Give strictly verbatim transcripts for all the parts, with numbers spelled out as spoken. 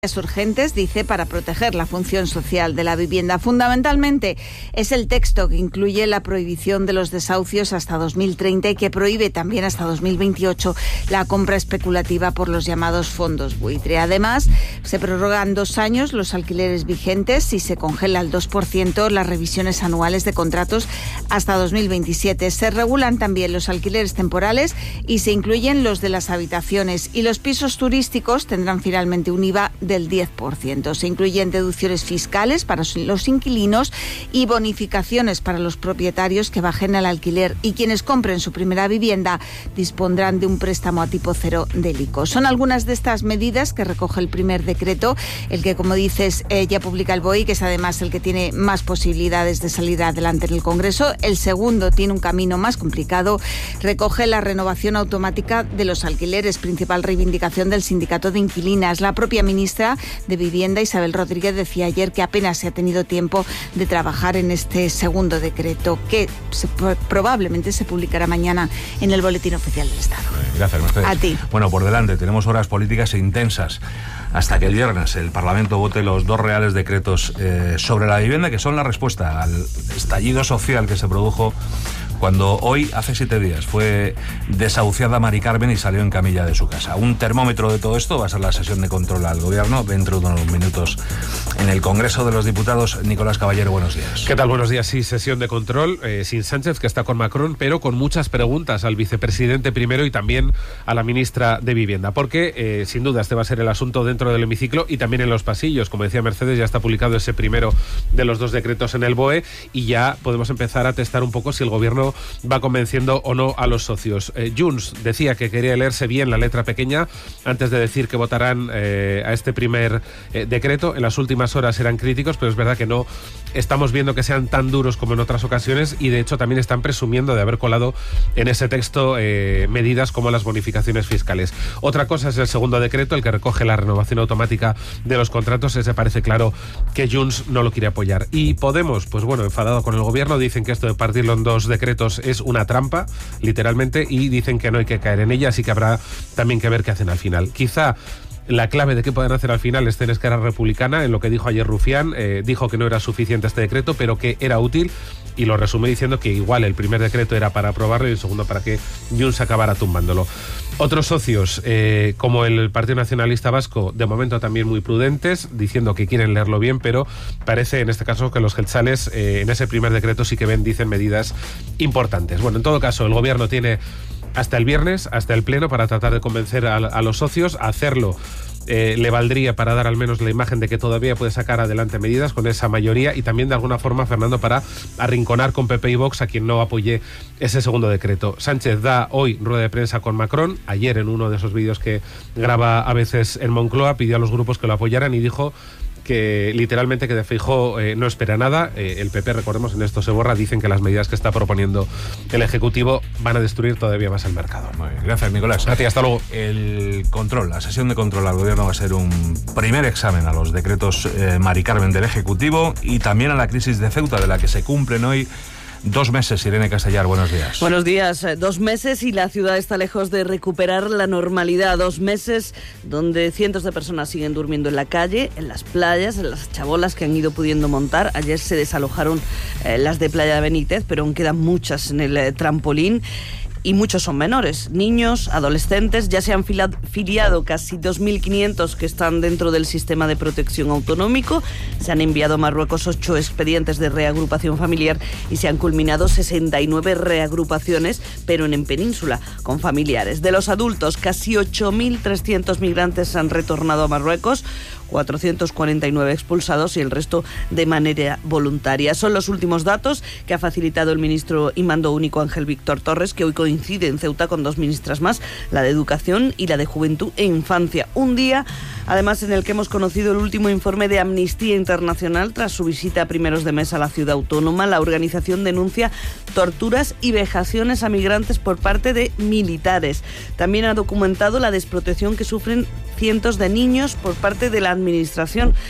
urgentes, dice, para proteger la función social de la vivienda. Fundamentalmente es el texto que incluye la prohibición de los desahucios hasta dos mil treinta y que prohíbe también hasta dos mil veintiocho la compra especulativa por los llamados fondos buitre. Además, se prorrogan dos años los alquileres vigentes y se congela al dos por ciento las revisiones anuales de contratos hasta dos mil veintisiete. Se regulan también los alquileres temporales y se incluyen los de las habitaciones, y los pisos turísticos tendrán finalmente un I V A del diez por ciento. Se incluyen deducciones fiscales para los inquilinos y bonificaciones para los propietarios que bajen el alquiler, y quienes compren su primera vivienda dispondrán de un préstamo a tipo cero del I C O. Son algunas de estas medidas que recoge el primer decreto, el que, como dices, eh, ya publica el B O I, que es además el que tiene más posibilidades de salir adelante en el Congreso. El segundo tiene un camino más complicado, recoge la renovación automática de los alquileres, principal reivindicación del sindicato de inquilinas. La propia ministra de Vivienda, Isabel Rodríguez, decía ayer que apenas se ha tenido tiempo de trabajar en este segundo decreto, que se, probablemente se publicará mañana en el Boletín Oficial del Estado. Gracias, Mercedes. A ti. Bueno, por delante tenemos horas políticas intensas hasta que el viernes el Parlamento vote los dos reales decretos eh, sobre la vivienda, que son la respuesta al estallido social que se produjo cuando hoy, hace siete días, fue desahuciada Mari Carmen y salió en camilla de su casa. Un termómetro de todo esto va a ser la sesión de control al Gobierno dentro de unos minutos en el Congreso de los Diputados. Nicolás Caballero, buenos días. ¿Qué tal? Buenos días. Sí, sesión de control, eh, sin Sánchez, que está con Macron, pero con muchas preguntas al vicepresidente primero y también a la ministra de Vivienda, porque eh, sin duda este va a ser el asunto dentro del hemiciclo y también en los pasillos. Como decía Mercedes, ya está publicado ese primero de los dos decretos en el B O E y ya podemos empezar a testar un poco si el Gobierno va convenciendo o no a los socios. Eh, Junts decía que quería leerse bien la letra pequeña antes de decir que votarán eh, a este primer eh, decreto. En las últimas horas eran críticos, pero es verdad que no estamos viendo que sean tan duros como en otras ocasiones, y de hecho también están presumiendo de haber colado en ese texto eh, medidas como las bonificaciones fiscales. Otra cosa es el segundo decreto, el que recoge la renovación automática de los contratos. Ese parece claro que Junts no lo quiere apoyar. Y Podemos, pues bueno, enfadado con el Gobierno, dicen que esto de partirlo en dos decretos es una trampa, literalmente, y dicen que no hay que caer en ella, así que habrá también que ver qué hacen al final. Quizá la clave de qué pueden hacer al final esté en Esquerra Republicana, en lo que dijo ayer Rufián. Eh, dijo que no era suficiente este decreto, pero que era útil, y lo resume diciendo que igual el primer decreto era para aprobarlo y el segundo para que Junts acabara tumbándolo. Otros socios, eh, como el Partido Nacionalista Vasco, de momento también muy prudentes, diciendo que quieren leerlo bien, pero parece en este caso que los jeltzales eh, en ese primer decreto sí que ven, dicen, medidas importantes. Bueno, en todo caso, el Gobierno tiene hasta el viernes, hasta el Pleno, para tratar de convencer a, a los socios. A hacerlo eh, le valdría para dar al menos la imagen de que todavía puede sacar adelante medidas con esa mayoría, y también de alguna forma, Fernando, para arrinconar con P P y Vox a quien no apoye ese segundo decreto. Sánchez da hoy rueda de prensa con Macron. Ayer, en uno de esos vídeos que graba a veces en Moncloa, pidió a los grupos que lo apoyaran y dijo que literalmente que de Feijóo eh, no espera nada. Eh, el P P, recordemos, en esto se borra, dicen que las medidas que está proponiendo el Ejecutivo van a destruir todavía más el mercado. Muy bien, gracias, Nicolás. Gracias, hasta luego. El control, la sesión de control al Gobierno va a ser un primer examen a los decretos eh, Mari Carmen del Ejecutivo y también a la crisis de Ceuta, de la que se cumplen hoy dos meses. Irene Castellar, buenos días. Buenos días. Dos meses y la ciudad está lejos de recuperar la normalidad. Dos meses donde cientos de personas siguen durmiendo en la calle, en las playas, en las chabolas que han ido pudiendo montar. Ayer se desalojaron eh, las de Playa de Benítez, pero aún quedan muchas en el eh, trampolín. Y muchos son menores, niños, adolescentes. Ya se han filiado casi dos mil quinientos que están dentro del sistema de protección autonómico. Se han enviado a Marruecos ocho expedientes de reagrupación familiar y se han culminado sesenta y nueve reagrupaciones, pero en, en península, con familiares. De los adultos, casi ocho mil trescientos migrantes han retornado a Marruecos, cuatrocientos cuarenta y nueve expulsados y el resto de manera voluntaria. Son los últimos datos que ha facilitado el ministro y mando único Ángel Víctor Torres, que hoy coincide en Ceuta con dos ministras más, la de Educación y la de Juventud e Infancia. Un día, además, en el que hemos conocido el último informe de Amnistía Internacional tras su visita a primeros de mes a la ciudad autónoma. La organización denuncia torturas y vejaciones a migrantes por parte de militares. También ha documentado la desprotección que sufren cientos de niños por parte de la administración.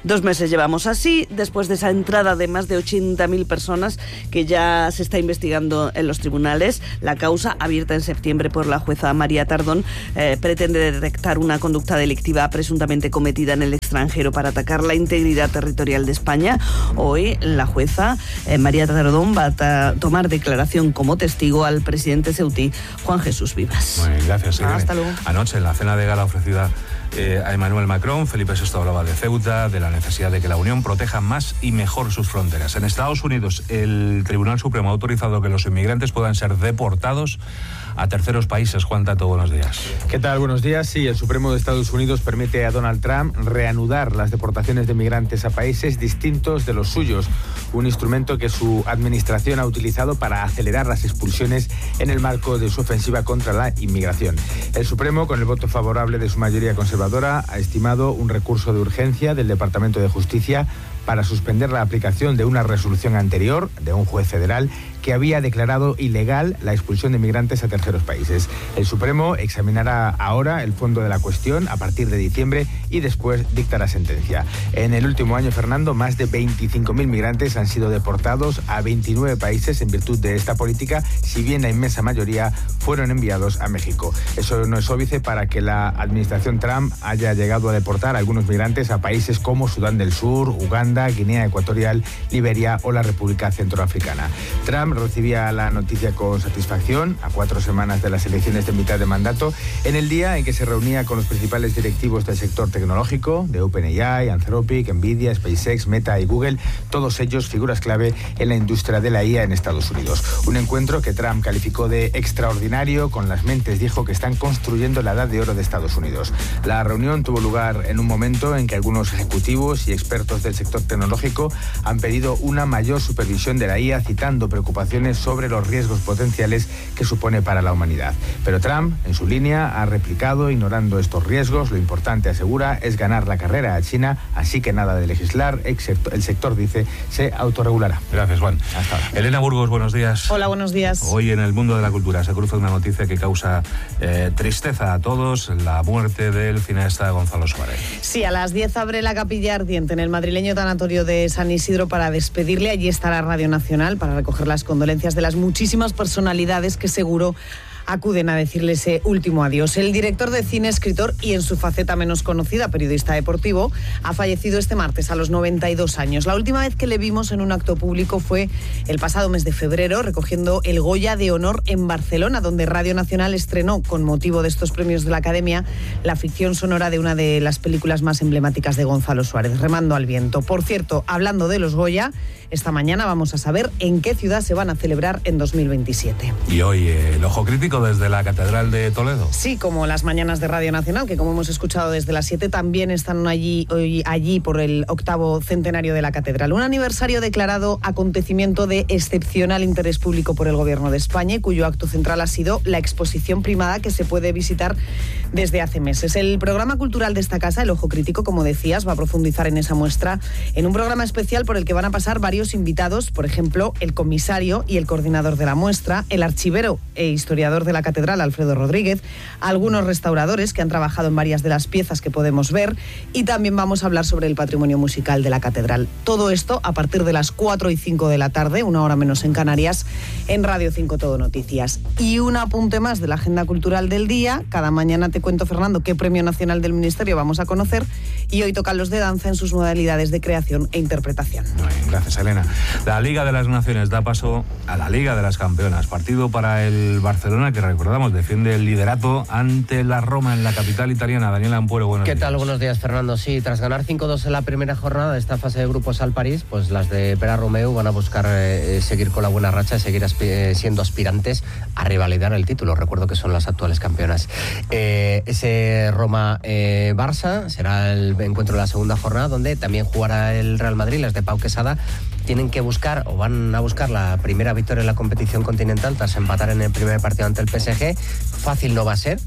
Dos meses llevamos así, después de esa entrada de más de ochenta mil personas que ya se está investigando en los tribunales. La causa, abierta en septiembre por la jueza María Tardón, eh, pretende detectar una conducta delictiva presuntamente cometida en el extranjero para atacar la integridad territorial de España. Hoy la jueza eh, María Tardón va a ta- tomar declaración como testigo al presidente ceutí, Juan Jesús Vivas. Muy bien, gracias. Ah, hasta luego. Anoche, en la cena de gala ofrecida eh, a Emmanuel Macron, Felipe sexto hablaba de Ceuta, de la necesidad de que la Unión proteja más y mejor sus fronteras. En Estados Unidos, el Tribunal Supremo ha autorizado que los inmigrantes puedan ser deportados a terceros países. Juan Tato, buenos días. ¿Qué tal? Buenos días. Sí, el Supremo de Estados Unidos permite a Donald Trump reanudar las deportaciones de migrantes a países distintos de los suyos, un instrumento que su administración ha utilizado para acelerar las expulsiones en el marco de su ofensiva contra la inmigración. El Supremo, con el voto favorable de su mayoría conservadora, ha estimado un recurso de urgencia del Departamento de Justicia para suspender la aplicación de una resolución anterior de un juez federal que había declarado ilegal la expulsión de migrantes a terceros países. El Supremo examinará ahora el fondo de la cuestión a partir de diciembre y después dictará sentencia. En el último año, Fernando, más de veinticinco mil migrantes han sido deportados a veintinueve países en virtud de esta política, si bien la inmensa mayoría fueron enviados a México. Eso no es óbice para que la administración Trump haya llegado a deportar a algunos migrantes a países como Sudán del Sur, Uganda, Guinea Ecuatorial, Liberia o la República Centroafricana. Trump recibía la noticia con satisfacción a cuatro semanas de las elecciones de mitad de mandato, en el día en que se reunía con los principales directivos del sector tecnológico, de OpenAI, Anthropic, Nvidia, SpaceX, Meta y Google, todos ellos figuras clave en la industria de la I A en Estados Unidos. Un encuentro que Trump calificó de extraordinario, con las mentes, dijo, que están construyendo la edad de oro de Estados Unidos. La reunión tuvo lugar en un momento en que algunos ejecutivos y expertos del sector tecnológico han pedido una mayor supervisión de la I A, citando preocupaciones sobre los riesgos potenciales que supone para la humanidad. Pero Trump, en su línea, ha replicado, ignorando estos riesgos. Lo importante, asegura, es ganar la carrera a China, así que nada de legislar. El sector, dice, se autorregulará. Gracias, Juan. Hasta ahora. Elena Burgos, buenos días. Hola, buenos días. Hoy en el mundo de la cultura se cruza una noticia que causa eh, tristeza a todos: la muerte del cineasta Gonzalo Suárez. Sí, a las diez abre la Capilla Ardiente en el madrileño tanatorio de San Isidro para despedirle. Allí estará Radio Nacional para recoger las condolencias de las muchísimas personalidades que seguro acuden a decirle ese último adiós. El director de cine, escritor y, en su faceta menos conocida, periodista deportivo, ha fallecido este martes a los noventa y dos años. La última vez que le vimos en un acto público fue el pasado mes de febrero, recogiendo el Goya de Honor en Barcelona, donde Radio Nacional estrenó, con motivo de estos premios de la Academia, la ficción sonora de una de las películas más emblemáticas de Gonzalo Suárez, Remando al viento. Por cierto, hablando de los Goya, esta mañana vamos a saber en qué ciudad se van a celebrar en dos mil veintisiete. Y hoy eh, el ojo crítico desde la Catedral de Toledo. Sí, como las mañanas de Radio Nacional, que como hemos escuchado desde las siete, también están allí, hoy, allí por el octavo centenario de la Catedral. Un aniversario declarado acontecimiento de excepcional interés público por el Gobierno de España, y cuyo acto central ha sido la exposición primada, que se puede visitar desde hace meses. El programa cultural de esta casa, El Ojo Crítico, como decías, va a profundizar en esa muestra en un programa especial por el que van a pasar varios invitados, por ejemplo, el comisario y el coordinador de la muestra, el archivero e historiador de la Catedral, Alfredo Rodríguez, algunos restauradores que han trabajado en varias de las piezas que podemos ver, y también vamos a hablar sobre el patrimonio musical de la Catedral. Todo esto a partir de las cuatro y cinco de la tarde, una hora menos en Canarias, en Radio cinco Todo Noticias. Y un apunte más de la agenda cultural del día. Cada mañana te cuento, Fernando, qué premio nacional del Ministerio vamos a conocer, y hoy tocan los de danza en sus modalidades de creación e interpretación. Muy bien, gracias, Elena. La Liga de las Naciones da paso a la Liga de las Campeonas. Partido para el Barcelona, que recordamos defiende el liderato ante la Roma en la capital italiana. Daniel Ampuero, buenos días. ¿Qué tal? Buenos días, Fernando. Sí, tras ganar cinco dos en la primera jornada de esta fase de grupos al París, pues las de Pera Romeu van a buscar eh, seguir con la buena racha, seguir aspi- eh, siendo aspirantes a revalidar el título. Recuerdo que son las actuales campeonas. Eh, ese Roma-Barça eh, será el encuentro de la segunda jornada, donde también jugará el Real Madrid. Las de Pau Quesada tienen que buscar, o van a buscar, la primera victoria en la competición continental tras empatar en el primer partido ante el P S G. Fácil no va a ser,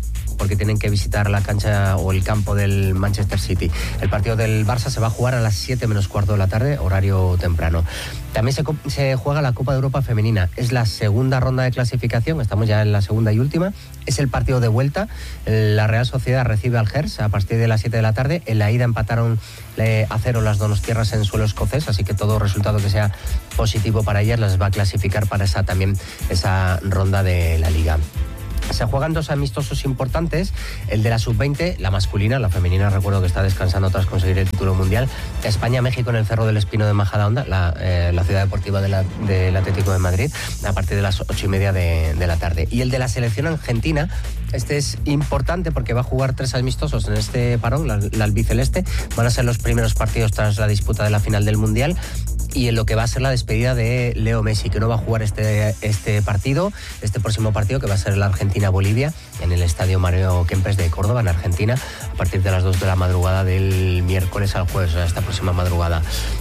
porque tienen que visitar la cancha o el campo del Manchester City. El partido del Barça se va a jugar a las siete menos cuarto de la tarde, horario temprano. También se, se juega la Copa de Europa Femenina. Es la segunda ronda de clasificación, estamos ya en la segunda y última. Es el partido de vuelta. La Real Sociedad recibe al Gers a partir de las siete de la tarde. En la ida empataron eh, a cero las donostiarras en suelo escocés, así que todo resultado que sea positivo para ellas las va a clasificar para esa también esa ronda de la Liga. Se juegan dos amistosos importantes, el de la sub veinte, la masculina, la femenina recuerdo que está descansando tras conseguir el título mundial. España-México en el Cerro del Espino de Majadahonda, la, eh, la ciudad deportiva de la, del Atlético de Madrid, a partir de las ocho y media de, de la tarde. Y el de la selección argentina, este es importante porque va a jugar tres amistosos en este parón, la, la albiceleste, van a ser los primeros partidos tras la disputa de la final del mundial. Y en lo que va a ser la despedida de Leo Messi, que no va a jugar este, este partido, este próximo partido, que va a ser la Argentina-Bolivia, en el Estadio Mario Kempes de Córdoba, en Argentina, a partir de las dos de la madrugada del miércoles al jueves, esta próxima madrugada.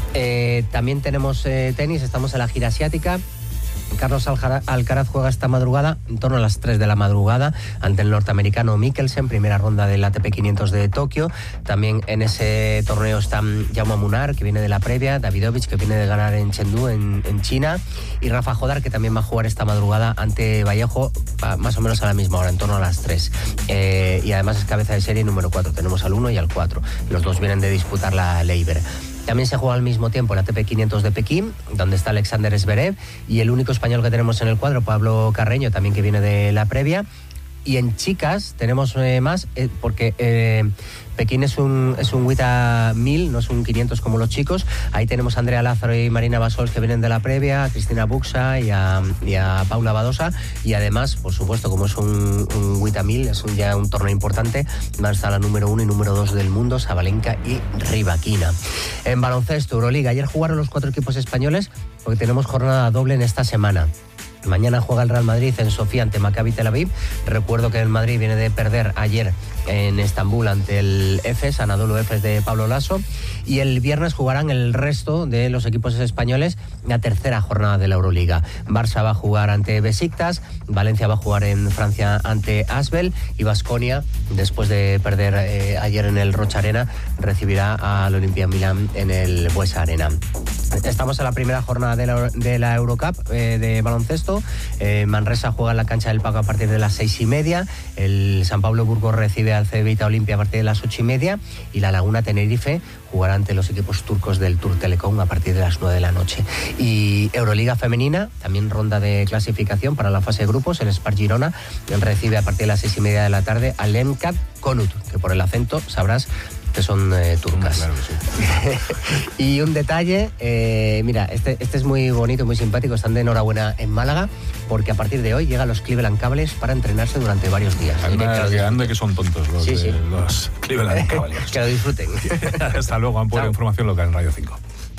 Eh, también tenemos eh, tenis, estamos en la gira asiática. Carlos Alcaraz juega esta madrugada, en torno a las tres de la madrugada, ante el norteamericano Mikkelsen, primera ronda del A T P quinientos de Tokio. También en ese torneo están Jaume Munar, que viene de la previa, Davidovich, que viene de ganar en Chengdu, en, en China, y Rafa Jodar, que también va a jugar esta madrugada ante Vallejo, más o menos a la misma hora, en torno a las tres. Eh, y además es cabeza de serie número cuatro, tenemos al uno y al cuatro. Los dos vienen de disputar la Leiber. También se juega al mismo tiempo el A T P quinientos de Pekín, donde está Alexander Zverev, y el único español que tenemos en el cuadro, Pablo Carreño, también que viene de la previa. Y en chicas tenemos eh, más, eh, porque eh, Pekín es un, es un WTA mil, no es un quinientos como los chicos. Ahí tenemos a Andrea Lázaro y Marina Basols, que vienen de la previa, a Cristina Buxa y a, y a Paula Badosa. Y además, por supuesto, como es un, un WTA mil, es un, ya un torneo importante, van a estar la número uno y número dos del mundo, Sabalenka y Rybakina. En baloncesto, Euroliga, ayer jugaron los cuatro equipos españoles, porque tenemos jornada doble en esta semana. Mañana juega el Real Madrid en Sofía ante Maccabi Tel Aviv. Recuerdo que el Madrid viene de perder ayer en Estambul ante el Efes, Anadolu Efes de Pablo Lasso. Y el viernes jugarán el resto de los equipos españoles la tercera jornada de la Euroliga. Barça va a jugar ante Besiktas, Valencia va a jugar en Francia ante Asbel, y Baskonia, después de perder eh, ayer en el Rocha Arena, recibirá al Olimpia Milán en el Buesa Arena. Estamos en la primera jornada de la, de la Eurocup eh, de baloncesto. Eh, Manresa juega en la cancha del Paco a partir de las seis y media. El San Pablo Burgos recibe al Cedevita Olimpia a partir de las ocho y media. Y la Laguna Tenerife jugará ante los equipos turcos del Tour Telecom a partir de las nueve de la noche. Y Euroliga femenina, también ronda de clasificación para la fase de grupos. El Spar Girona recibe a partir de las seis y media de la tarde al Lemcat Konut, que por el acento sabrás que son eh, turcas. Claro que sí. Y un detalle, eh, mira, este, este es muy bonito, muy simpático, están de enhorabuena en Málaga, porque a partir de hoy llegan los Cleveland Cavaliers para entrenarse durante varios días. Anda, que, anda que son tontos los, sí, sí. De, los Cleveland Cavaliers. Que lo disfruten. Hasta luego, han puesto información local en Radio cinco.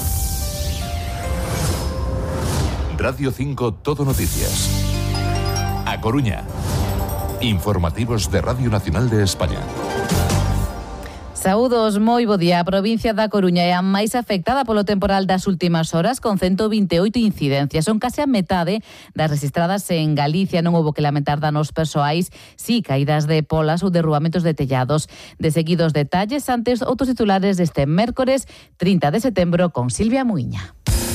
Radio cinco Todo Noticias. A Coruña. Informativos de Radio Nacional de España. Saúdos, moi bo día. A provincia da Coruña é a máis afectada polo temporal das últimas horas, con ciento vinte e oito incidencias. Son case a metade das registradas en Galicia. Non houbo que lamentar danos persoais, si caídas de polas ou derrubamentos de tellados. De seguidos detalles antes outros titulares deste mércores trinta de setembro con Silvia Muiña.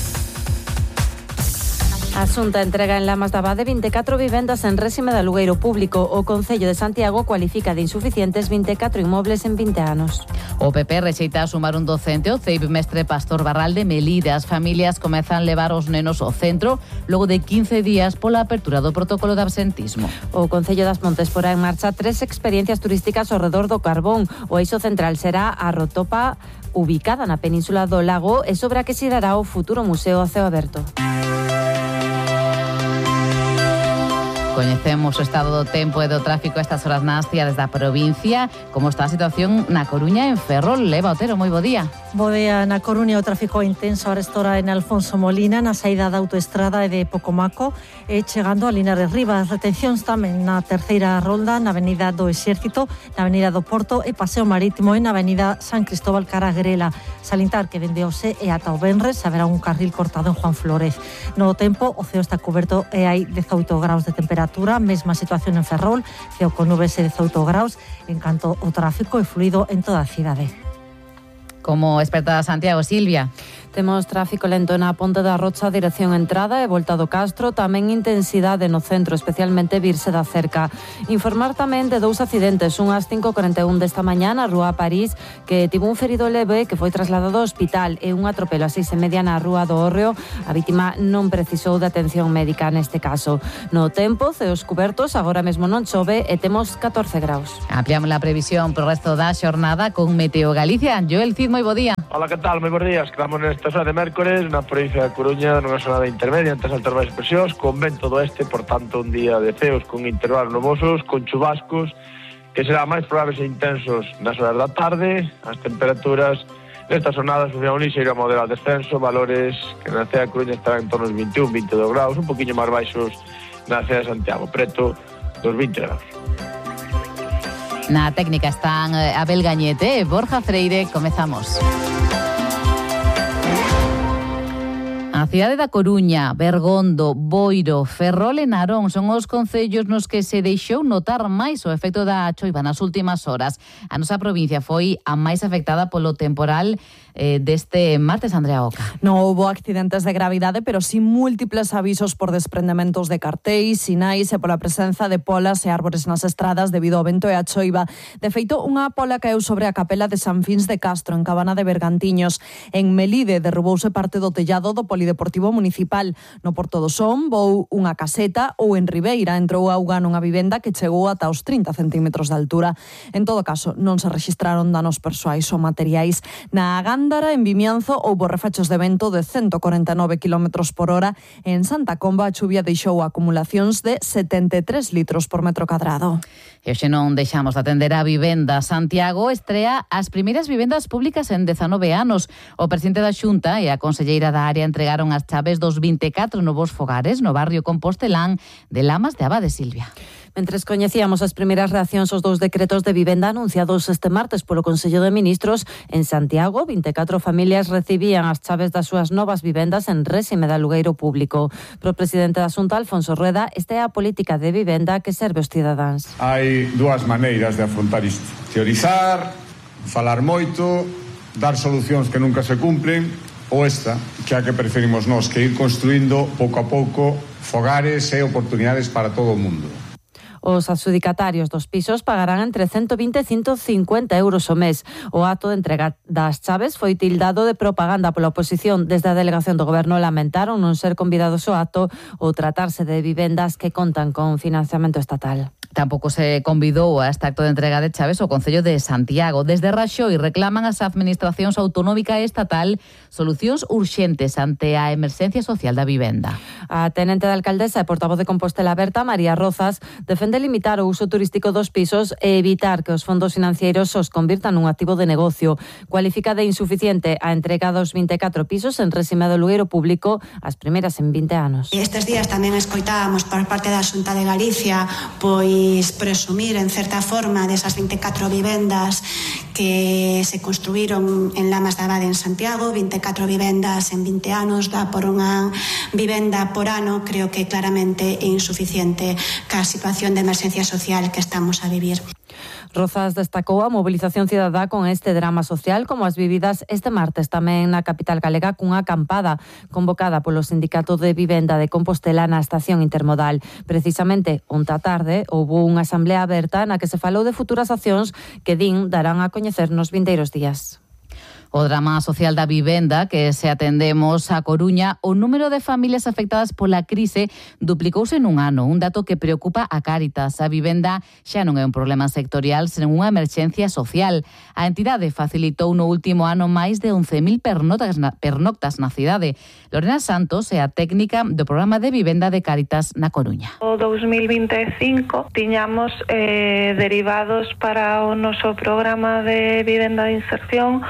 A Xunta entrega en Lamas da Abade vinte e catro vivendas en réxime de alugueiro público. O Concello de Santiago cualifica de insuficientes vinte e catro inmobles en vinte anos. O P P rexeita sumar un docente ao C E I P mestre Pastor Barral de Melide. As familias comezan a levar os nenos ao centro logo de quince días pola apertura do protocolo de absentismo. O Concello das Montes porá en marcha tres experiencias turísticas ao redor do Carbón. O eixo central será a Rotopa, ubicada na península do Lago, e sobre a que xirará o futuro museo a ceo aberto. Coñecemos o estado do tempo e do tráfico a estas horas nas cidades da provincia. Como está a situación na Coruña, en Ferrol? Leva Otero, moi bo día. Bo día na Coruña, o tráfico intenso a restora en Alfonso Molina na saída da autoestrada e de Pocomaco e chegando a Linares Rivas. Retencións tamén na terceira rolda na Avenida do Exército, na Avenida do Porto e Paseo Marítimo e na Avenida San Cristóbal Caragrela. Salientar que dende hoxe e ata o venres haberá un carril cortado en Juan Flórez. No tempo, o ceo está coberto e hai dezoito graus de temperatura, mesma situación en Ferrol, ceo con nubes e dezoito graus, en canto o tráfico é fluido en toda a cidade. Como experta Santiago, Silvia. Temos tráfico lento na Ponte da Rocha, dirección entrada e volta do Castro, tamén intensidade no centro, especialmente virse da cerca. Informar tamén de dous accidentes, unhas cinco e cuarenta e un desta mañá na Rúa París, que tivo un ferido leve que foi trasladado ao hospital, e un atropelo a seis e media na Rúa do Hórreo. A vítima non precisou de atención médica neste caso. No tempo, ceos cubertos, agora mesmo non chove e temos catorce graus. Ampliamos a previsión pro resto da xornada con Meteo Galicia. Joel Cid, moi bo día. Hola, que tal? Moi bons días. Quedamos nesta zona de mércores, na provincia de Coruña, nunha zona de intermedia entre as altas baixas presións, con vento do oeste, por tanto, un día de ceos con intervalos nubosos, con chubascos, que serán máis probables e intensos nas horas da tarde. As temperaturas nestas jornadas sufrirán un lixeiro a moderado descenso, valores que na cidade de Coruña estarán en torno aos vinte e un, vinte e dous graus, un poquinho máis baixos na cidade de Santiago, preto dos vinte graus. Na técnica están Abel Gañete e Borja Freire. Comezamos. A cidade da Coruña, Bergondo, Boiro, Ferrol e Narón son os concellos nos que se deixou notar máis o efecto da choiva nas últimas horas. A nosa provincia foi a máis afectada polo temporal eh, deste martes, Andrea Oca. Non houbo accidentes de gravidade, pero sí múltiples avisos por desprendementos de cartéis, sinais e pola presenza de polas e árbores nas estradas debido ao vento e a choiva. De feito, unha pola caeu sobre a capela de San Fins de Castro, en Cabana de Bergantiños. En Melide derrubouse parte do tellado do Polideportivo Municipal. No Porto do Son voou unha caseta, ou en Ribeira entrou auga nunha vivenda que chegou ata os trinta centímetros de altura. En todo caso, non se rexistraron danos persoais ou materiais. Na Gándara, en Vimianzo, houbo refachos de vento de ciento cuarenta e nove kilómetros por hora. En Santa Comba, a chuvia deixou acumulacións de setenta e tres litros por metro cadrado. E hoxe non deixamos de atender a vivenda. Santiago estrea as primeiras vivendas públicas en dezanove anos. O presidente da Xunta e a conselleira da área entregaron as chaves dos vinte e catro novos fogares no barrio Compostelán de Lamas de Abade, Silvia. Mentres coñecíamos as primeiras reaccións aos dous decretos de vivenda anunciados este martes polo Consello de Ministros, en Santiago, vinte e catro familias recibían as chaves das súas novas vivendas en réxime de alugueiro público. Pro presidente da Xunta, Alfonso Rueda, esta é a política de vivenda que serve aos cidadáns. Hai dúas maneiras de afrontar isto. Teorizar, falar moito, dar solucións que nunca se cumplen, ou esta, que é a que preferimos nós, que ir construindo pouco a pouco fogares e oportunidades para todo o mundo. Os adxudicatarios dos pisos pagarán entre ciento vinte e ciento cincuenta euros ao mes. O acto de entrega das chaves foi tildado de propaganda pola oposición. Desde a delegación do Goberno lamentaron non ser convidados ao acto ou tratarse de vivendas que contan con financiamento estatal. Tampouco se convidou a este acto de entrega de chaves o Concello de Santiago. Desde Raxoi reclaman as administracións autonómica e estatal solucións urxentes ante a emerxencia social da vivenda. A tenente da alcaldesa e portavoz de Compostela Aberta, María Rozas, defende limitar o uso turístico dos pisos e evitar que os fondos financeiros os convirtan nun activo de negocio. Cualifica de insuficiente a entrega dos vinte e catro pisos en réxime de alugueiro público, as primeiras en vinte anos. Estes días tamén escoitábamos por parte da Xunta de Galicia pois presumir en certa forma desas vinte e catro vivendas que se construíron en Lamas de Abade en Santiago, vinte e catro vivendas en vinte anos, dá por unha vivenda por ano. Creo que claramente é insuficiente ca situación de emerxencia social que estamos a vivir. Rozas destacou a mobilización cidadá con este drama social como as vividas este martes tamén na capital galega cunha acampada convocada polo Sindicato de Vivenda de Compostela na estación intermodal. Precisamente onta tarde houbo unha asamblea aberta na que se falou de futuras accións que din darán a coñecer nos vindeiros días. O drama social da vivenda que se atendemos a Coruña, o número de familias afectadas pola crise duplicouse nun ano, un dato que preocupa a Cáritas. A vivenda xa non é un problema sectorial, senón unha emerxencia social. A entidade facilitou no último ano máis de once mil pernoctas na, pernoctas na cidade. Lorena Santos é a técnica do programa de vivenda de Cáritas na Coruña. O dos mil vinte e cinco tiñamos eh, derivados para o noso programa de vivenda de inserción unhas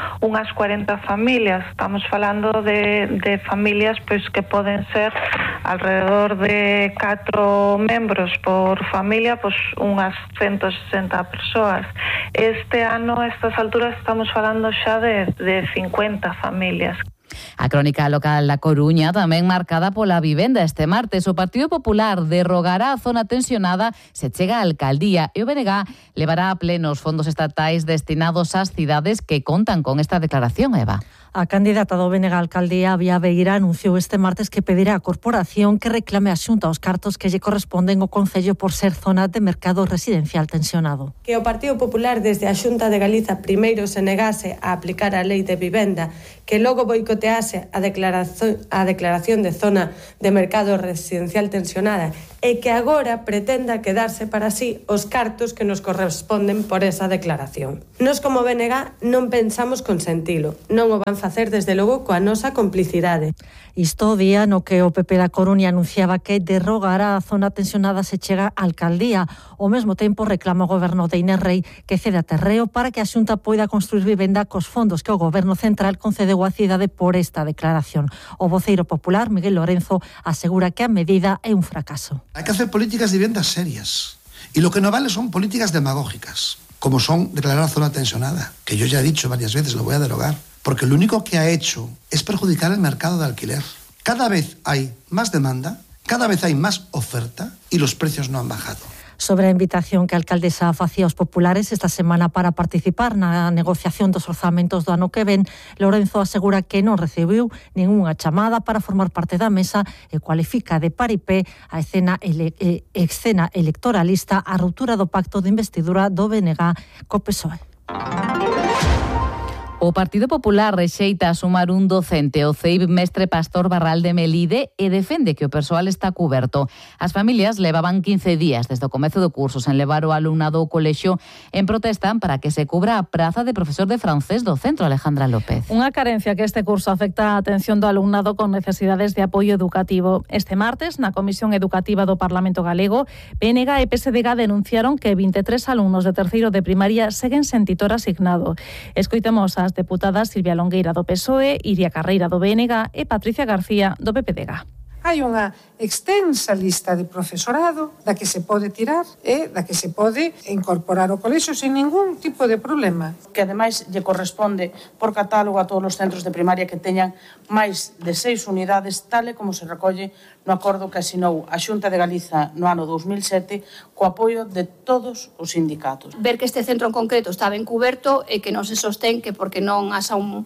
unhas cuarenta familias. Estamos falando de, de familias pois que poden ser alrededor de catro membros por familia, pois unhas ciento sesenta persoas. Este ano, a estas alturas, estamos falando xa de, de cincuenta familias. A crónica local da Coruña tamén marcada pola vivenda. Este martes o Partido Popular derrogará a zona tensionada se chega á alcaldía e o B N G levará a pleno os fondos estatais destinados ás cidades que contan con esta declaración, Eva. A candidata do B N G á alcaldía, Vía Beira, anunciou este martes que pedirá á corporación que reclame a Xunta os cartos que lle corresponden ao Concello por ser zona de mercado residencial tensionado. Que o Partido Popular desde a Xunta de Galiza primeiro se negase a aplicar a lei de vivenda, que logo boicotease a declaración, a declaración de zona de mercado residencial tensionada e que agora pretenda quedarse para sí os cartos que nos corresponden por esa declaración. Nos como B N G non pensamos consentilo, non o van facer desde logo coa nosa complicidade. Isto o día no que o P P da Coruña anunciaba que derrogará a zona tensionada se chega á alcaldía. Ao mesmo tempo reclama o goberno de Inés Rei que ceda terreo para que a Xunta poida construir vivenda cos fondos que o goberno central concedeu á cidade por esta declaración. O voceiro popular, Miguel Lorenzo, asegura que a medida é un fracaso. Hay que hacer políticas de viviendas serias. Y lo que no vale son políticas demagógicas, como son declarar zona tensionada, que yo ya he dicho varias veces, lo voy a derogar. Porque lo único que ha hecho es perjudicar el mercado de alquiler. Cada vez hay más demanda, cada vez hay más oferta y los precios no han bajado. Sobre a invitación que a alcaldesa facía aos populares esta semana para participar na negociación dos orzamentos do ano que ven, Lorenzo asegura que non recibiu ningunha chamada para formar parte da mesa e cualifica de paripé a escena, ele, eh, escena electoralista a ruptura do pacto de investidura do B N G co P S O E. O Partido Popular rexeita sumar un docente ao C I B mestre Pastor Barral de Melide e defende que o persoal está cuberto. As familias levaban quince días desde o comezo do curso sen levar o alumnado ao colexio en protesta para que se cubra a praza de profesor de francés do centro, Alejandra López. Unha carencia que este curso afecta a atención do alumnado con necesidades de apoio educativo. Este martes, na Comisión Educativa do Parlamento Galego, B N G e P S D G denunciaron que vinte e tres alumnos de terceiro de primaria seguen sen titor asignado. Escoitemos a deputadas Silvia Longueira do P S O E, Iria Carreira do B N G e Patricia García do P P D G. Hai unha extensa lista de profesorado da que se pode tirar e da que se pode incorporar ao colexio sen ningún tipo de problema. Que ademais lle corresponde por catálogo a todos os centros de primaria que teñan máis de seis unidades, tal e como se recolle no acordo que asinou a Xunta de Galiza no ano dous mil sete co apoio de todos os sindicatos. Ver que este centro en concreto está ben cuberto e que non se sostén que porque non asa un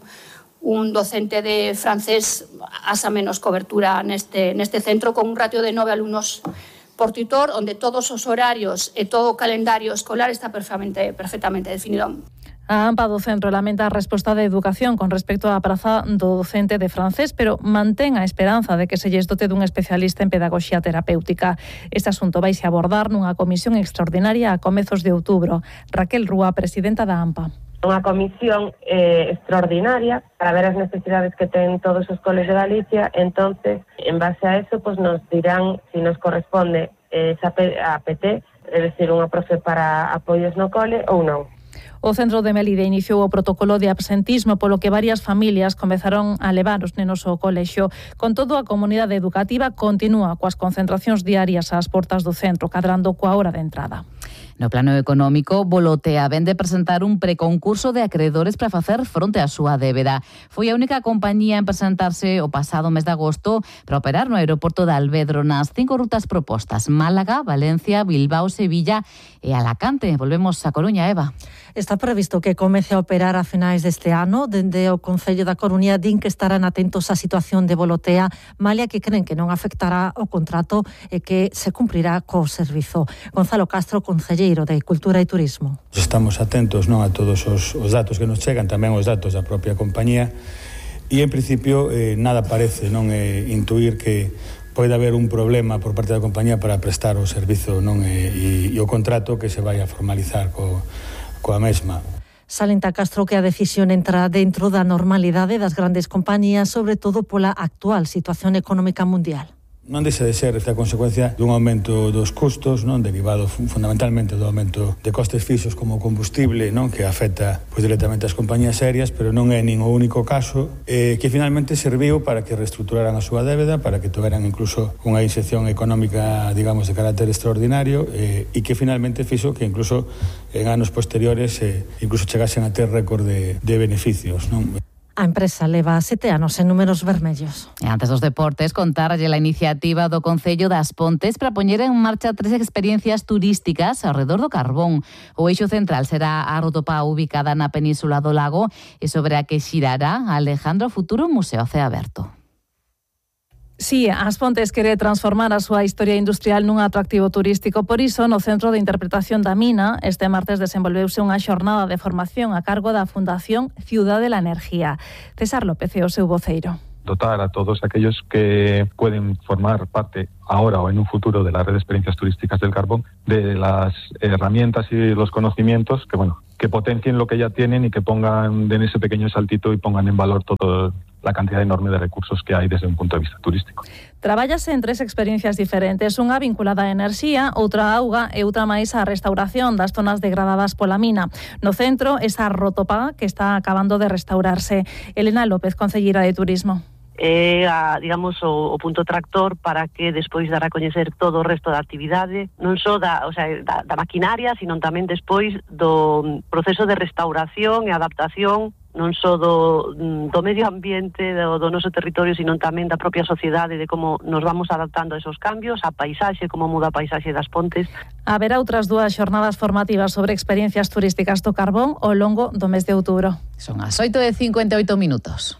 un docente de francés asa menos cobertura neste, neste centro con un ratio de nove alumnos por tutor, onde todos os horarios e todo o calendario escolar está perfectamente, perfectamente definido. A AMPA do centro lamenta a resposta de Educación con respecto á praza do docente de francés, pero mantén a esperanza de que se lles dote dun especialista en pedagogía terapéutica. Este asunto vaise abordar nunha comisión extraordinaria a comezos de outubro. Raquel Rúa, presidenta da AMPA. Unha comisión eh, extraordinaria para ver as necesidades que ten todos os coles de Galicia. Entonces, en base a eso, pues nos dirán si nos corresponde esa a P T, é dicir, unha profe para apoios no cole ou non. O centro de Melide iniciou o protocolo de absentismo polo que varias familias comezaron a levar os nenos ao colexio. Con todo, a comunidade educativa continúa coas concentracións diarias ás portas do centro, cadrando coa hora de entrada. No plano económico, Volotea vende presentar un preconcurso de acreedores para facer fronte á súa débeda. Foi a única compañía en presentarse o pasado mes de agosto para operar no aeroporto de Alvedro nas cinco rutas propostas: Málaga, Valencia, Bilbao, Sevilla e Alacante. Volvemos a Coruña, Eva. Está previsto que comece a operar a finais deste ano. Dende o Concello da Coruña din que estarán atentos á situación de Volotea, malia que creen que non afectará o contrato e que se cumprirá co servizo. Gonzalo Castro, concelleiro de Cultura e Turismo. Estamos atentos non a todos os, os datos que nos chegan, tamén os datos da propia compañía, e en principio eh, nada parece non eh, intuir que pode haber un problema por parte da compañía para prestar o servizo non e, e, e o contrato que se vai a formalizar co coa mesma. Salenta Castro que a decisión entra dentro da normalidade das grandes compañías, sobre todo pola actual situación económica mundial. Non deixa de ser esta consecuencia dun aumento dos custos, non, derivado fundamentalmente do aumento de costes fixos como o combustible, non, que afecta pois, directamente as compañías aéreas, pero non é nin o único caso, eh, que finalmente serviu para que reestruturaran a súa débeda, para que tuveran incluso unha inxección económica, digamos, de carácter extraordinario, eh, e que finalmente fixo que incluso en anos posteriores eh, incluso chegasen a ter récord de, de beneficios, non? A empresa leva sete anos en números vermellos. E antes dos deportes, contarlle a iniciativa do Concello das Pontes para poñer en marcha tres experiencias turísticas ao redor do Carbón. O eixo central será a Rotopá, ubicada na Península do Lago, e sobre a que xirará Alejandro Futuro Museo a ceo aberto. Sí, As Pontes quere transformar a súa historia industrial nun atractivo turístico. Por iso, no Centro de Interpretación da Mina, este martes desenvolveuse unha xornada de formación a cargo da Fundación Ciudad de la Energía. César López é o seu voceiro. Dotar a todos aquellos que pueden formar parte ahora o en un futuro de la red de experiencias turísticas del carbón, de las herramientas y los conocimientos que, bueno, que potencien lo que ya tienen y que pongan, den ese pequeño saltito y pongan en valor todo la cantidad enorme de recursos que hay desde un punto de vista turístico. Trabállase en tres experiencias diferentes, unha vinculada á enerxía, outra á auga e outra máis á restauración das zonas degradadas pola mina. No centro, esa Rotopá que está acabando de restaurarse. Elena López, concelleira de Turismo. É a, digamos, o, o punto tractor para que despois dar a coñecer todo o resto da actividade, non só da, o sea, da, da maquinaria, sino tamén despois do proceso de restauración e adaptación non só do, do medio ambiente, do, do noso territorio, sino tamén da propia sociedade, de como nos vamos adaptando a esos cambios, a paisaxe, como muda a paisaxe das Pontes. Haberá outras dúas xornadas formativas sobre experiencias turísticas do carbón ao longo do mes de outubro. Son as oito e cincuenta e oito minutos.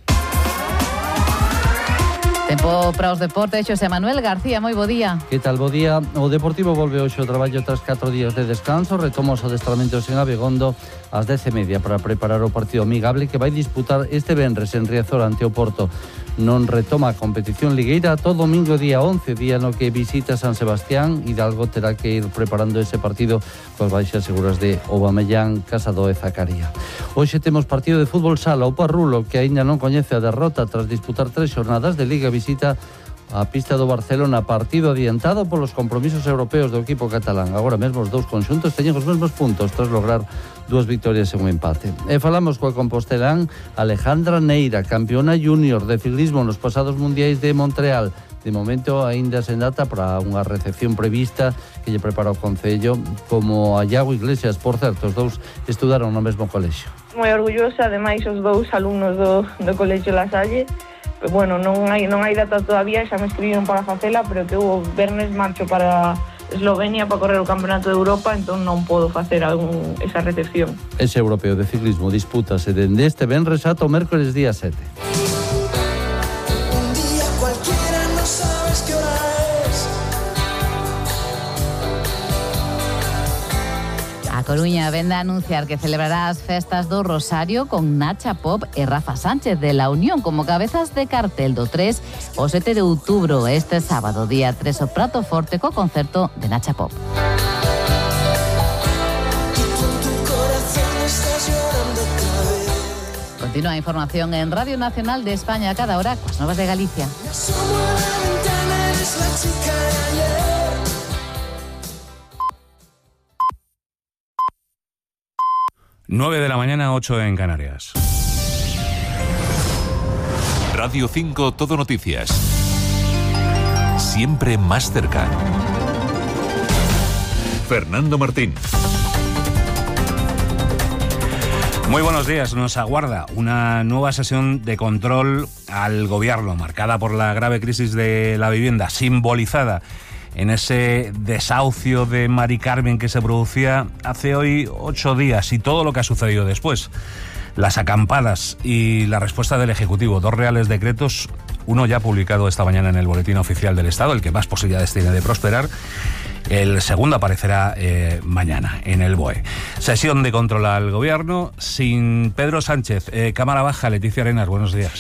Tempo para os deportes, Xosé Manuel García, moi bo día. Que tal, bo día? O Deportivo volve hoxe ao traballo tras catro días de descanso, retoma os adestramentos en Abegondo ás dez e media para preparar o partido amigable que vai disputar este venres en Riazor ante o Porto. Non retoma a competición ligueira todo domingo día once, día no que visita San Sebastián. Hidalgo terá que ir preparando ese partido coas baixas seguras de Aubameyang, Casado e Zacaría. Hoxe temos partido de fútbol sala, o Parrulo, que aínda non coñece a derrota tras disputar tres xornadas de Liga, visita a pista do Barcelona, partido adiantado polos compromisos europeos do equipo catalán. Agora mesmo os dous conxuntos teñen os mesmos puntos tras lograr dúas victorias e un empate. E falamos coa compostelán Alejandra Neira, campeona júnior de ciclismo nos pasados mundiais de Montreal. De momento aínda sen data para unha recepción prevista que lle prepara o Concello, como a Iago Iglesias. Por certo, os dous estudaron no mesmo colexio. Moi orgullosa, ademais os dous alumnos do, do colexio La Salle. Bueno, non hai, non hai data todavía, xa me escribiron para facela, pero que o vernes marcho para Eslovenia para correr o Campeonato de Europa, entón non podo facer algún, esa recepción. Ese europeo de ciclismo dispútase dende este venres ata o mércores día sete. A Coruña vende a anunciar que celebrará as festas do Rosario con Nacha Pop e Rafa Sánchez de La Unión como cabezas de cartel do tres o sete de outubro. Este sábado, día tres, o prato forte co concerto de Nacha Pop. Continúa a información en Radio Nacional de España a cada hora coas novas de Galicia. nueve de la mañana, ocho en Canarias. Radio cinco Todo Noticias. Siempre más cerca. Fernando Martín. Muy buenos días. Nos aguarda una nueva sesión de control al gobierno, marcada por la grave crisis de la vivienda, simbolizada en ese desahucio de Mari Carmen que se producía hace hoy ocho días y todo lo que ha sucedido después. Las acampadas y la respuesta del Ejecutivo, dos reales decretos, uno ya publicado esta mañana en el Boletín Oficial del Estado, el que más posibilidades tiene de prosperar. El segundo aparecerá eh, mañana en el B O E. Sesión de control al gobierno sin Pedro Sánchez. Eh, Cámara Baja, Leticia Arenas, buenos días.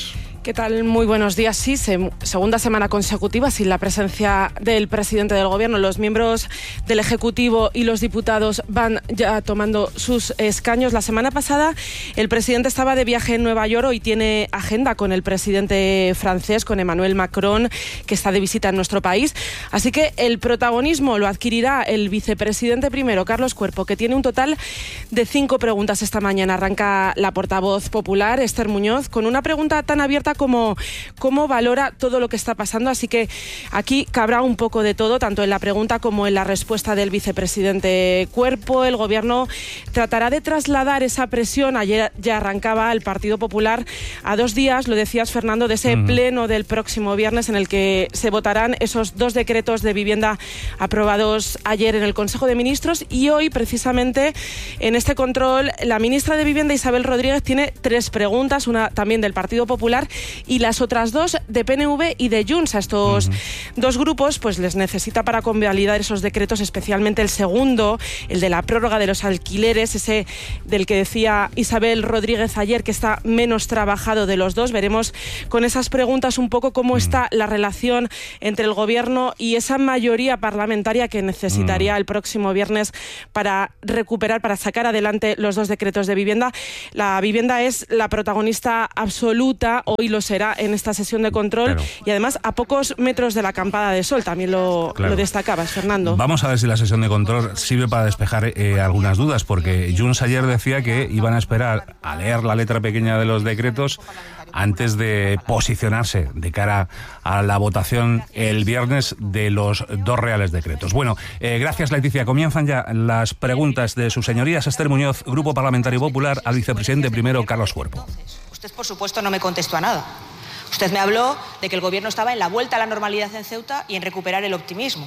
¿Qué tal? Muy buenos días. Sí, se, segunda semana consecutiva sin la presencia del presidente del Gobierno. Los miembros del Ejecutivo y los diputados van ya tomando sus escaños. La semana pasada el presidente estaba de viaje en Nueva York. Hoy tiene agenda con el presidente francés, con Emmanuel Macron, que está de visita en nuestro país. Así que el protagonismo lo adquirirá el vicepresidente primero, Carlos Cuerpo, que tiene un total de cinco preguntas esta mañana. Arranca la portavoz popular, Esther Muñoz, con una pregunta tan abierta como cómo valora todo lo que está pasando. Así que aquí cabrá un poco de todo, tanto en la pregunta como en la respuesta del vicepresidente Cuerpo. El Gobierno tratará de trasladar esa presión. Ayer ya arrancaba el Partido Popular a dos días, lo decías, Fernando, de ese uh-huh. pleno del próximo viernes en el que se votarán esos dos decretos de vivienda aprobados ayer en el Consejo de Ministros. Y hoy, precisamente, en este control, la ministra de Vivienda, Isabel Rodríguez, tiene tres preguntas, una también del Partido Popular y las otras dos de P N V y de Junts. A estos uh-huh. dos grupos pues les necesita para convalidar esos decretos, especialmente el segundo, el de la prórroga de los alquileres, ese del que decía Isabel Rodríguez ayer que está menos trabajado de los dos. Veremos con esas preguntas un poco cómo uh-huh. está la relación entre el Gobierno y esa mayoría parlamentaria que necesitaría uh-huh. el próximo viernes para recuperar, para sacar adelante los dos decretos de vivienda. La vivienda es la protagonista absoluta, hoy lo será en esta sesión de control, claro. y además a pocos metros de la acampada de sol, también lo, claro. lo destacabas, Fernando. Vamos a ver si la sesión de control sirve para despejar eh, algunas dudas, porque Junts ayer decía que iban a esperar a leer la letra pequeña de los decretos antes de posicionarse de cara a la votación el viernes de los dos reales decretos. Bueno, eh, gracias, Leticia. Comienzan ya las preguntas de sus señorías. Esther Muñoz, Grupo Parlamentario Popular, al vicepresidente primero, Carlos Cuerpo. Usted, por supuesto, no me contestó a nada. Usted me habló de que el Gobierno estaba en la vuelta a la normalidad en Ceuta y en recuperar el optimismo.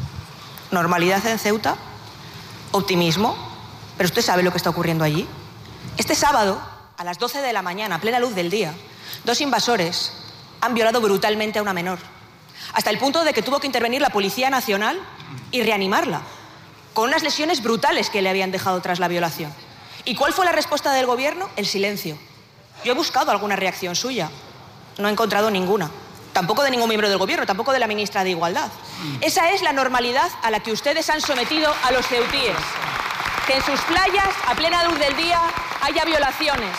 ¿Normalidad en Ceuta? ¿Optimismo? ¿Pero usted sabe lo que está ocurriendo allí? Este sábado, a las doce de la mañana, a plena luz del día, dos invasores han violado brutalmente a una menor, hasta el punto de que tuvo que intervenir la Policía Nacional y reanimarla, con unas lesiones brutales que le habían dejado tras la violación. ¿Y cuál fue la respuesta del Gobierno? El silencio. Yo he buscado alguna reacción suya, no he encontrado ninguna. Tampoco de ningún miembro del Gobierno, tampoco de la ministra de Igualdad. Esa es la normalidad a la que ustedes han sometido a los ceutíes. Que en sus playas, a plena luz del día, haya violaciones.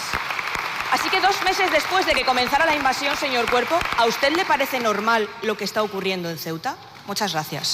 Así que dos meses después de que comenzara la invasión, señor Cuerpo, ¿a usted le parece normal lo que está ocurriendo en Ceuta? Muchas gracias.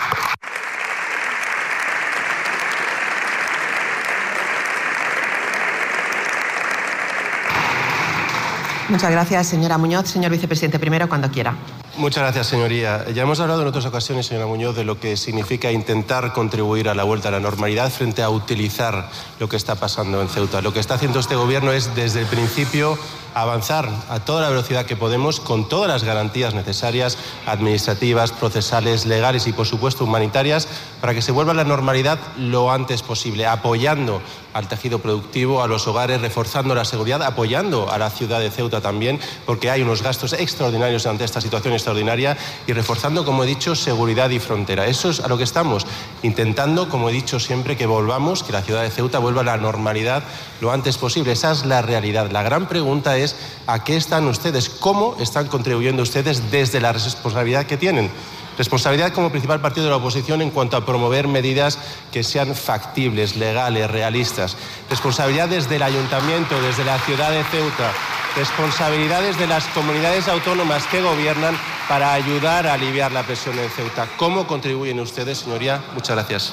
Muchas gracias, señora Muñoz. Señor vicepresidente primero, cuando quiera. Muchas gracias, señoría. Ya hemos hablado en otras ocasiones, señora Muñoz, de lo que significa intentar contribuir a la vuelta a la normalidad frente a utilizar lo que está pasando en Ceuta. Lo que está haciendo este Gobierno es, desde el principio, avanzar a toda la velocidad que podemos, con todas las garantías necesarias, administrativas, procesales, legales y, por supuesto, humanitarias, para que se vuelva a la normalidad lo antes posible, apoyando al tejido productivo, a los hogares, reforzando la seguridad, apoyando a la ciudad de Ceuta también, porque hay unos gastos extraordinarios ante esta situación extraordinaria, y reforzando, como he dicho, seguridad y frontera. Eso es a lo que estamos intentando, como he dicho siempre, que volvamos, que la ciudad de Ceuta vuelva a la normalidad lo antes posible. Esa es la realidad. La gran pregunta es: ¿a qué están ustedes? ¿Cómo están contribuyendo ustedes desde la responsabilidad que tienen? Responsabilidad como principal partido de la oposición en cuanto a promover medidas que sean factibles, legales, realistas. Responsabilidad desde el Ayuntamiento, desde la ciudad de Ceuta. Responsabilidades de las comunidades autónomas que gobiernan para ayudar a aliviar la presión en Ceuta. ¿Cómo contribuyen ustedes, señoría? Muchas gracias.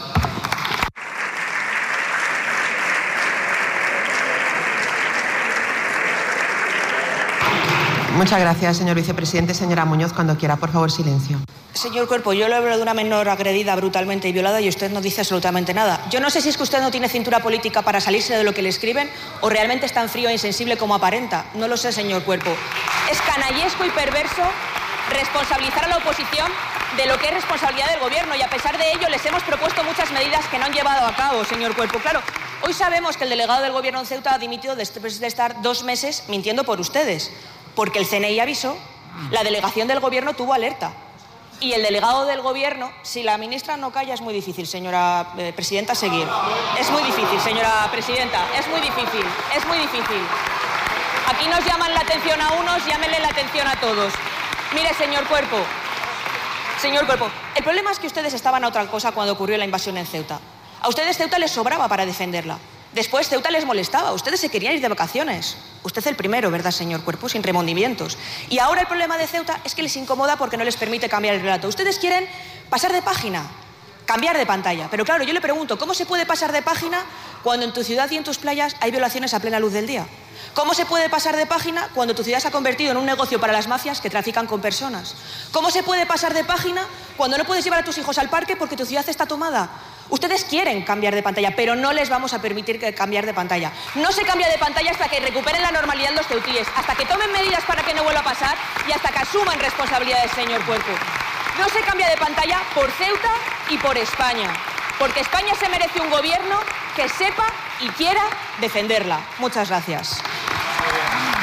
Muchas gracias, señor vicepresidente. Señora Muñoz, cuando quiera, por favor, silencio. Señor Cuerpo, yo le hablo de una menor agredida brutalmente y violada y usted no dice absolutamente nada. Yo no sé si es que usted no tiene cintura política para salirse de lo que le escriben o realmente es tan frío e insensible como aparenta. No lo sé, señor Cuerpo. Es canallesco y perverso responsabilizar a la oposición de lo que es responsabilidad del Gobierno, y a pesar de ello les hemos propuesto muchas medidas que no han llevado a cabo, señor Cuerpo. Claro, hoy sabemos que el delegado del Gobierno en Ceuta ha dimitido después de estar dos meses mintiendo por ustedes, porque el C N I avisó, la delegación del Gobierno tuvo alerta. Y el delegado del Gobierno, si la ministra no calla, es muy difícil, señora eh, presidenta, seguir. Es muy difícil, señora presidenta, es muy difícil, es muy difícil. Aquí nos llaman la atención a unos, llámenle la atención a todos. Mire, señor Cuerpo, señor Cuerpo, el problema es que ustedes estaban a otra cosa cuando ocurrió la invasión en Ceuta. A ustedes Ceuta les sobraba para defenderla. Después Ceuta les molestaba, ustedes se querían ir de vacaciones. Usted el primero, ¿verdad, señor Cuerpo? Sin remordimientos. Y ahora el problema de Ceuta es que les incomoda porque no les permite cambiar el relato. Ustedes quieren pasar de página, cambiar de pantalla. Pero claro, yo le pregunto, ¿cómo se puede pasar de página cuando en tu ciudad y en tus playas hay violaciones a plena luz del día? ¿Cómo se puede pasar de página cuando tu ciudad se ha convertido en un negocio para las mafias que trafican con personas? ¿Cómo se puede pasar de página cuando no puedes llevar a tus hijos al parque porque tu ciudad está tomada? Ustedes quieren cambiar de pantalla, pero no les vamos a permitir que cambiar de pantalla. No se cambia de pantalla hasta que recuperen la normalidad los ceutíes, hasta que tomen medidas para que no vuelva a pasar y hasta que asuman responsabilidades, señor Cuerpo. No se cambia de pantalla por Ceuta y por España, porque España se merece un gobierno que sepa y quiera defenderla. Muchas gracias.